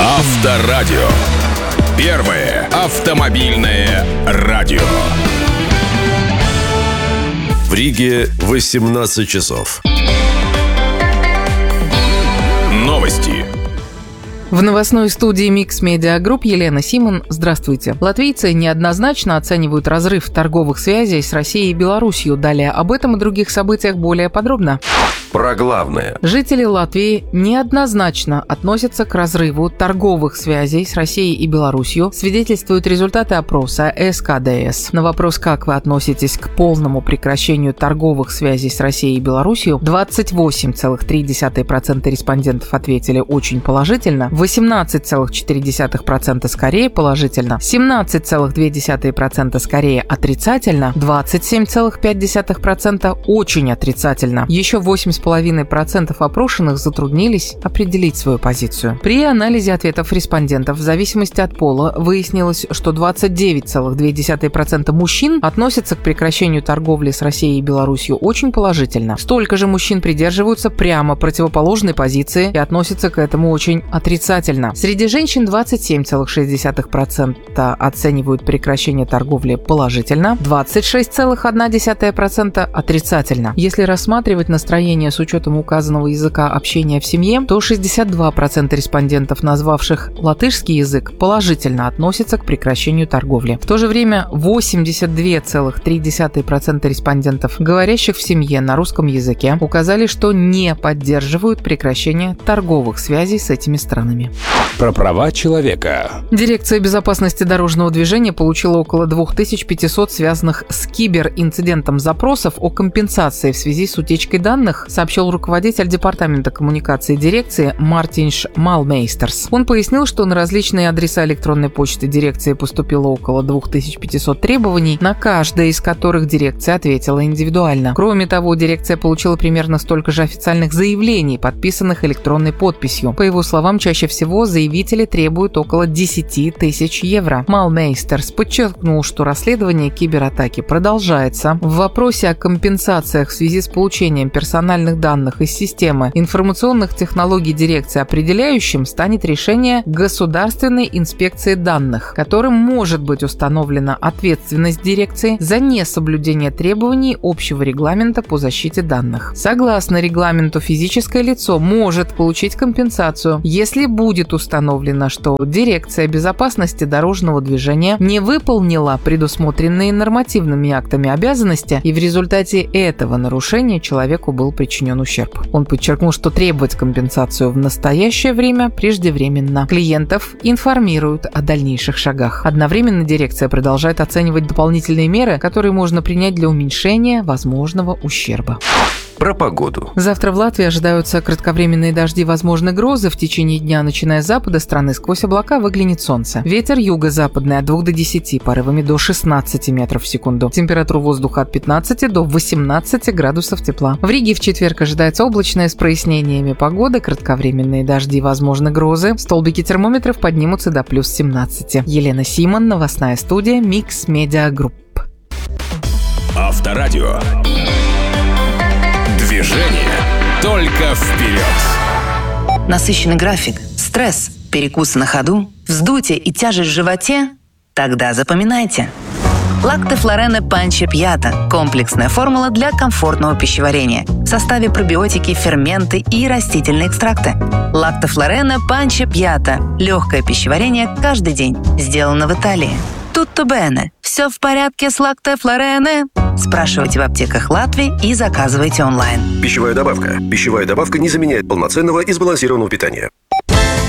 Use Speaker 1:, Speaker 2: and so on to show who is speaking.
Speaker 1: Авторадио. Первое автомобильное радио.
Speaker 2: В Риге 18 часов.
Speaker 1: Новости.
Speaker 3: В новостной студии Mix Media Group Елена Симон. Здравствуйте. Латвийцы неоднозначно оценивают разрыв торговых связей с Россией и Беларусью. Далее об этом и других событиях более подробно.
Speaker 2: Про главное.
Speaker 3: Жители Латвии неоднозначно относятся к разрыву торговых связей с Россией и Беларусью, свидетельствуют результаты опроса СКДС. На вопрос, как вы относитесь к полному прекращению торговых связей с Россией и Беларусью, 28,3% респондентов ответили очень положительно, 18,4% скорее положительно, 17,2% скорее отрицательно, 27,5% очень отрицательно. Еще 8,5% опрошенных затруднились определить свою позицию. При анализе ответов респондентов в зависимости от пола выяснилось, что 29,2% мужчин относятся к прекращению торговли с Россией и Беларусью очень положительно. Столько же мужчин придерживаются прямо противоположной позиции и относятся к этому очень отрицательно. Среди женщин 27,6% оценивают прекращение торговли положительно, 26,1% отрицательно. Если рассматривать настроение с учетом указанного языка общения в семье, то 62% респондентов, назвавших латышский язык, положительно относятся к прекращению торговли. В то же время 82,3% респондентов, говорящих в семье на русском языке, указали, что не поддерживают прекращение торговых связей с этими странами.
Speaker 1: Про права человека.
Speaker 3: Дирекция безопасности дорожного движения получила около 2500 связанных с киберинцидентом запросов о компенсации в связи с утечкой данных, сообщил руководитель департамента коммуникации дирекции Мартинш Малмейстерс. Он пояснил, что на различные адреса электронной почты дирекции поступило около 2500 требований, на каждое из которых дирекция ответила индивидуально. Кроме того, дирекция получила примерно столько же официальных заявлений, подписанных электронной подписью. По его словам, чаще всего заявители требуют около 10 тысяч евро. Малмейстерс подчеркнул, что расследование кибератаки продолжается. В вопросе о компенсациях в связи с получением персональных данных из системы информационных технологий дирекции определяющим станет решение Государственной инспекции данных, которым может быть установлена ответственность дирекции за несоблюдение требований общего регламента по защите данных. Согласно регламенту, физическое лицо может получить компенсацию, если будет установлено, что Дирекция безопасности дорожного движения не выполнила предусмотренные нормативными актами обязанности, и в результате этого нарушения человеку был причинен ущерб. Он подчеркнул, что требовать компенсацию в настоящее время преждевременно. Клиентов информируют о дальнейших шагах. Одновременно дирекция продолжает оценивать дополнительные меры, которые можно принять для уменьшения возможного ущерба.
Speaker 2: Про погоду.
Speaker 3: Завтра в Латвии ожидаются кратковременные дожди, возможны грозы. В течение дня, начиная с запада страны, сквозь облака выглянет солнце. Ветер юго-западный от 2 до 10, порывами до 16 метров в секунду. Температура воздуха от 15 до 18 градусов тепла. В Риге в четверг ожидается облачная с прояснениями погоды, кратковременные дожди, возможны грозы. Столбики термометров поднимутся до плюс 17. Елена Симон, новостная студия Mix Media Group.
Speaker 1: Авторадио. Движение только вперед.
Speaker 4: Насыщенный график, стресс, перекусы на ходу, вздутие и тяжесть в животе? Тогда запоминайте. Лакте Флорене Панче Пьята – комплексная формула для комфортного пищеварения. В составе пробиотики, ферменты и растительные экстракты. Лакте Флорене Панче Пьята – легкое пищеварение каждый день. Сделано в Италии. Tutto bene. Все в порядке с Лакте Флорене? Спрашивайте в аптеках Латвии и заказывайте онлайн.
Speaker 2: Пищевая добавка. Пищевая добавка не заменяет полноценного и сбалансированного питания.